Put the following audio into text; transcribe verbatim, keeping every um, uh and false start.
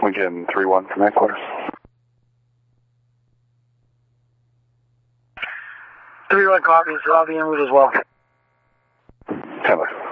Lincoln three one from headquarters. three one copies, I'll be en route as well. Taylor.